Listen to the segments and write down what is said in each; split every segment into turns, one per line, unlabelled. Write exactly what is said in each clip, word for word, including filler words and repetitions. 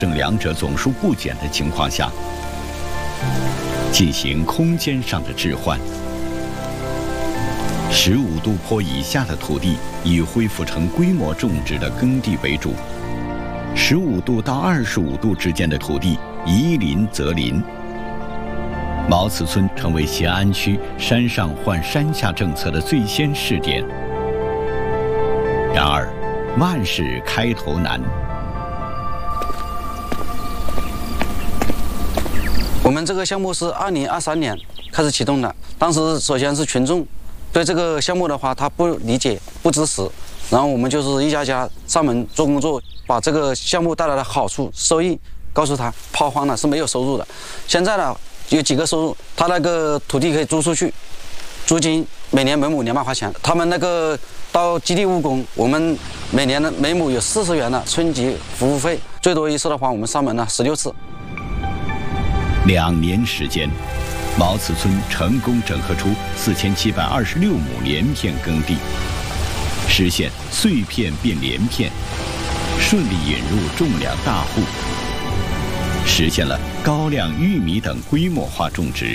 正两者总数不减的情况下，进行空间上的置换。十五度坡以下的土地以恢复成规模种植的耕地为主，十五度到二十五度之间的土地宜林则林。毛茨村成为协安区山上换山下政策的最先试点。然而，万事开头难。
我们这个项目是二零二三年开始启动的，当时首先是群众对这个项目的话，他不理解、不支持，然后我们就是一家家上门做工作，把这个项目带来的好处、收益告诉他。抛荒呢是没有收入的，现在呢有几个收入，他那个土地可以租出去，租金每年每亩两百块钱。他们那个到基地务工，我们每年的每亩有四十元的春节服务费，最多一次的话，我们上门了十六次。
两年时间，毛茨村成功整合出四千七百二十六亩连片耕地，实现碎片变连片，顺利引入种粮大户，实现了高粱、玉米等规模化种植。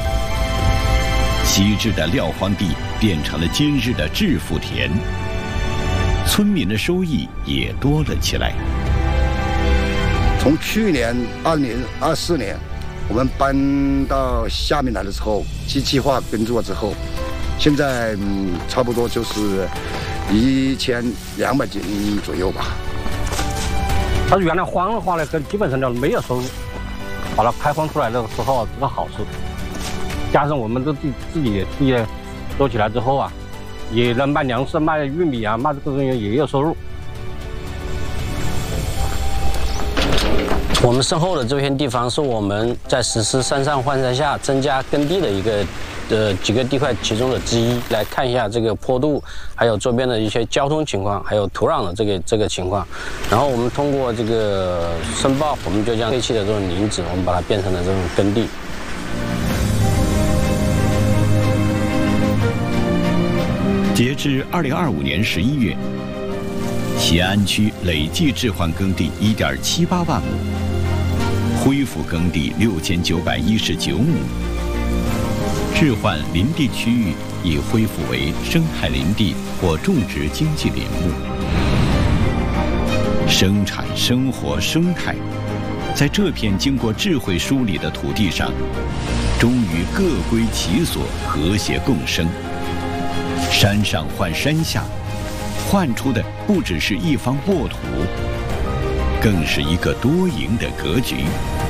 昔日的撂荒地变成了今日的致富田，村民的收益也多了起来。
从去年二零二四年，我们搬到下面来的时候，机器化耕作之后，现在嗯差不多就是一千两百斤左右吧。
它原来荒的话呢，跟基本上就没有收入，把它开荒出来的时候，这个好处。加上我们这自己自己自己做起来之后啊，也能卖粮食、卖玉米啊，卖各种也有收入。
我们身后的这片地方是我们在实施山上换山下增加耕地的一个呃几个地块其中的之一。来看一下这个坡度，还有周边的一些交通情况，还有土壤的这个这个情况。然后我们通过这个申报，我们就将废弃的这种林子，我们把它变成了这种耕地。
截至二零二五年十一月，协安区累计置换耕地一点七八万亩，恢复耕地六千九百一十九亩，置换林地区域已恢复为生态林地或种植经济林木。生产、生活、生态，在这片经过智慧梳理的土地上，终于各归其所，和谐共生。山上换山下，换出的不只是一方沃土，更是一个多赢的格局。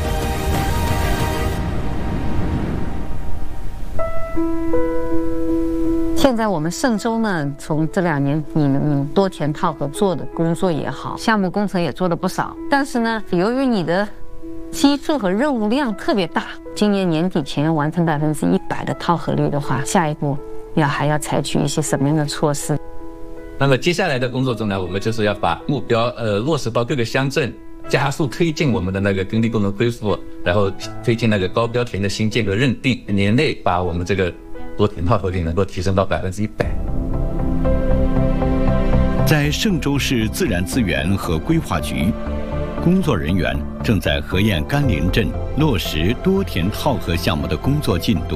现在我们嵊州呢，从这两年你们多田套合作的工作也好，项目工程也做了不少，但是呢，由于你的基数和任务量特别大，今年年底前要完成百分之一百的套合率的话，下一步要还要采取一些什么样的措施？
那么接下来的工作中呢，我们就是要把目标呃落实到各个乡镇，加速推进我们的那个耕地功能恢复，然后推进那个高标田的新建和认定，年内把我们这个多田套合率能够提升到百分之一百。
在嵊州市自然资源和规划局，工作人员正在河堰甘霖镇落实多田套合项目的工作进度。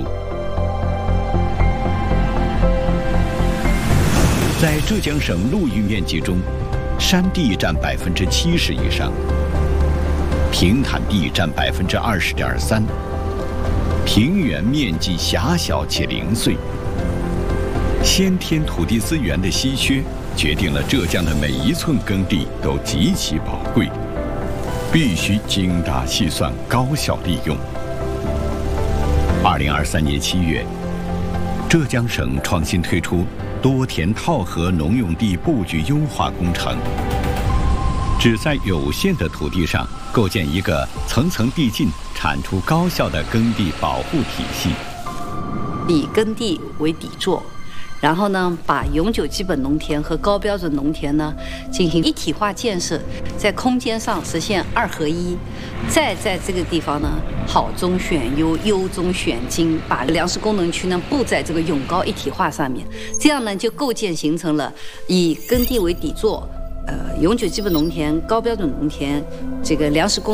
在浙江省陆域面积中，山地占百分之七十以上，平坦地占百分之二十点三，平原面积狭小且零碎。先天土地资源的稀缺，决定了浙江的每一寸耕地都极其宝贵，必须精打细算、高效利用。二零二三年七月，浙江省创新推出多田套合农用地布局优化工程，旨在有限的土地上构建一个层层递进、产出高效的耕地保护体系。
以耕地为底座，然后呢，把永久基本农田和高标准农田呢进行一体化建设，在空间上实现二合一，再在这个地方呢好中选优，优中选精，把粮食功能区呢布在这个永高一体化上面，这样呢就构建形成了以耕地为底座， 呃永久基本农田、高标准农田这个粮食供